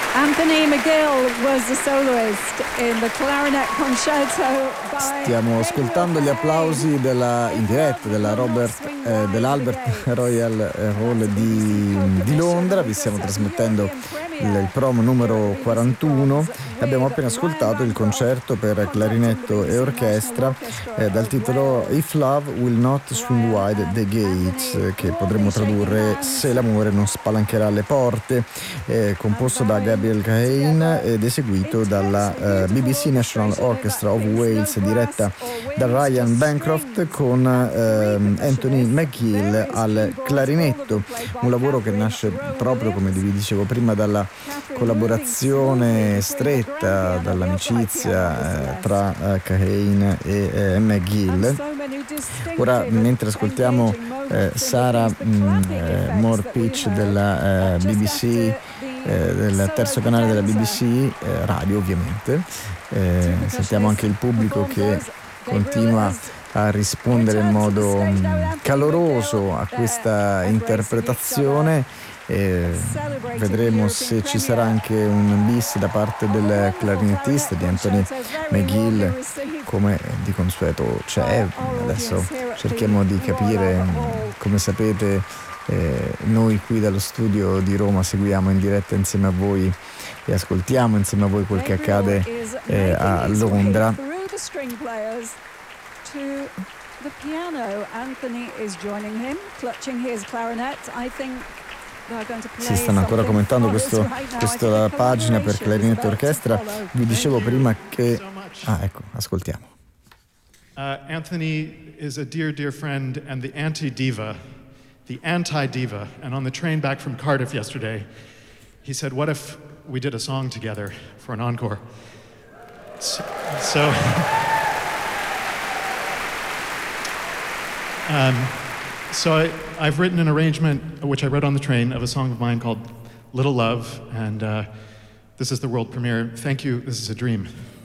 Anthony McGill was the soloist in the clarinet concerto by... Stiamo ascoltando gli applausi in diretta dell'Albert Royal Hall di Londra. Vi stiamo trasmettendo il promo numero 41 e abbiamo appena ascoltato il concerto per clarinetto e orchestra dal titolo If Love Will Not Swing Wide the Gates, che potremmo tradurre Se l'amore non spalancherà le porte, composto da Gabriel Kahane ed eseguito dalla BBC National Orchestra of Wales, diretta da Ryan Bancroft, con Anthony McGill al clarinetto. Un lavoro che nasce proprio, come vi dicevo prima, dalla collaborazione stretta, dall'amicizia tra Kahane e McGill. Ora, mentre ascoltiamo Sarah Moore-Pitch della BBC, del terzo canale della BBC radio, ovviamente, sentiamo anche il pubblico che continua a rispondere in modo caloroso a questa interpretazione. Vedremo se ci sarà anche un bis da parte del clarinettista di Anthony McGill, come di consueto c'è. Adesso cerchiamo di capire. Come sapete, noi qui dallo studio di Roma seguiamo in diretta insieme a voi e ascoltiamo insieme a voi quel che accade a Londra. The piano, Anthony is joining him, clutching his clarinet. I think they're going to play. Si stanno ancora commentando questa pagina per clarinetto e orchestra. Vi dicevo prima che ecco, ascoltiamo. Anthony is a dear friend and the anti-diva. And on the train back from Cardiff yesterday, he said, "What if we did a song together for an encore?" So I've written an arrangement, which I wrote on the train, of a song of mine called Little Love, and this is the world premiere. Thank you. This is a dream.